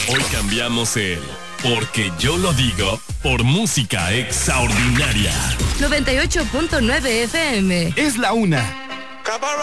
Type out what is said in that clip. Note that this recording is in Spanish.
Hoy cambiamos el porque yo lo digo por música extraordinaria. 98.9 FM. Es la una. Cabaret.